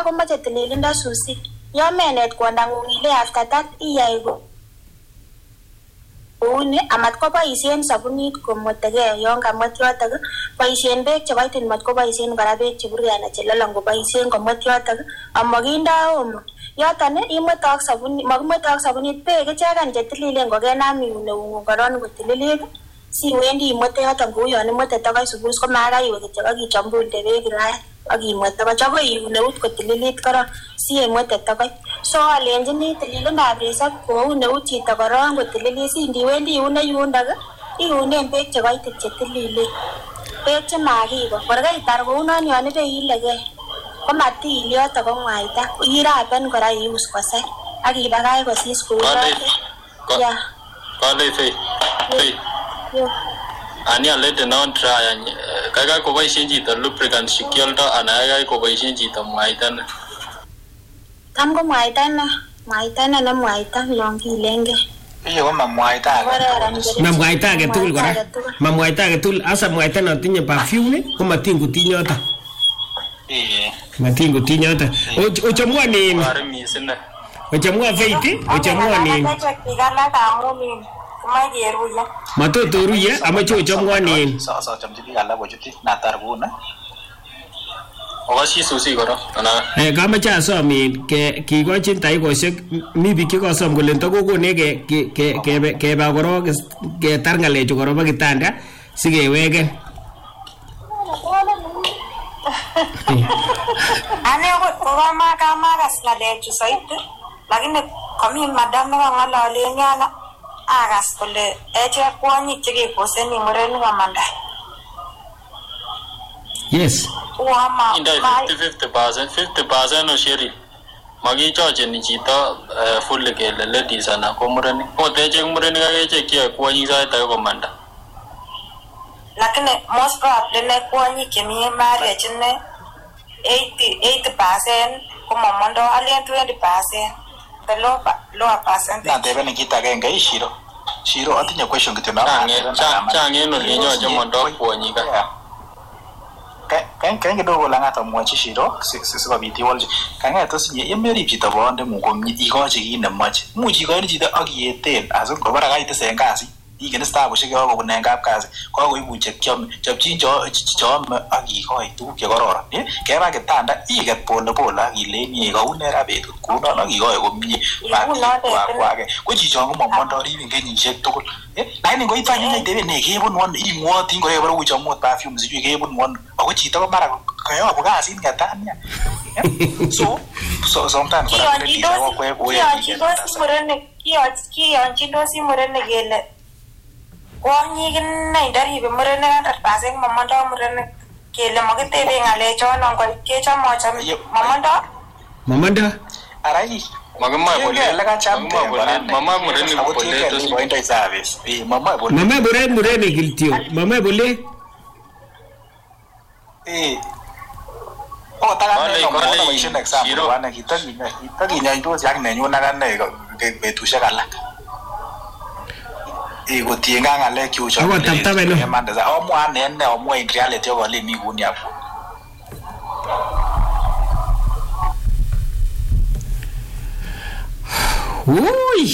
komoche tililindo susi. Yo menet kwondang'ung ile after that iyai kouni amat koboisien sabunit komwetegei yon kamwet yotok, boisien beek cheboitit mat koboisien kora beek cheburgei anan chelolong koboisien komwet yotok, amakindo omo. Yoton imwete ak sabunit, makimwete ak sabunit, beek icheken chetililen kokenam iun eung'ung korong kotililit, siwendi imwete yoton kou yon imwete togoch subui komakai iwe kityo akichambulde beek kirait akimwete togoch akoi iun eut kotililit korong siemwete togoch. So alenjini tililindab resop koun eut chito korong kotililit, si ndiwendi iune yundok iunen beek chekoitit chetililen, beek chemakiko. Kor kaitar kounon yon ibeilegei komatil yotok ko mwaita, irapen kora ius kosai akibakach kosis kou yotok. Kale Faith. Ani alete non try kaka koboisien chito lubricant shikioldo ana kaka koboisien chito mwaita ne. Tam ko mwaita ne mwaita yon kilenge. Iyo kama mwaita age. Na mwaita age tugul kora. Ma mwaita age tugul asa mwaita na tinye perfume ko matin kutinyoto. Matin kutinyoto. Ochamwa nini? Ochamwa Faith, ochamwa nini? Matoto ruye amache ochamwa nini? Sasa chamjili ala bojuti natar buna. Ogashi susi kora ana. Kamache asom kikochin taikoshek mi biik chekosom kole ndokokone keba korok ketar ngalechu korobo kitanda sikeweken. Ane ko kamakas ngalechu saiti lakini komi madam nekang'ololen yana akas kole echek kwonyik chekekoseni murenik komanda. Yes. Indai 50% osheri. Magichocheni chito fully kele ladies ana ko murenik. Otechek murenik akechek kiyoe kwonyik sait age komanda. Lakini most probably ne kwonyik chemi marriage ne 80% komomondo alen 20%. The lower percentage. Na debe ni kita agenge Shiro atinye question kityo na. Changen olinyoche mondo kwonyik. Kan kidogo lang atamwochi Shiro sikobit iwolchi. Kanget tos yemerib chito bondeng'ung komye ikochi kit nemoche. Much ikochi chito ak iyeten asun kobara kaitesen kasit. Igen stabushek yakobun en kapkazi kokoibu chekiome chopchin choome ak ikoi tuguk chekororon keba kitanda iket pole pole ak ileni kaune ra betut kunon ak ikoi komie kwake ko chichon komomondo ribin kenyisiek tugul lakini ngoitanye nyitebe ne kebun won ing'wotin kore baro uchamot perfume sijui kebun won ako chito ko mara kayobu kasit ngetania so sometimes kora kile ko kwe kiyonjindosi murenik kele kwonyik inei ndaribe murenik 100% momondo murenik kele makitebe ng'alechono ngoit kechomochom momondo arai Mama bole kiltio. Mama bole. Oh, taga boisien example wana kitakinyoitos yak nenyun akane betusiek alak. Kotienge ak ng'alek cheu chon. Omwa ane omwa in reality okole mi kuni hapo. Uy,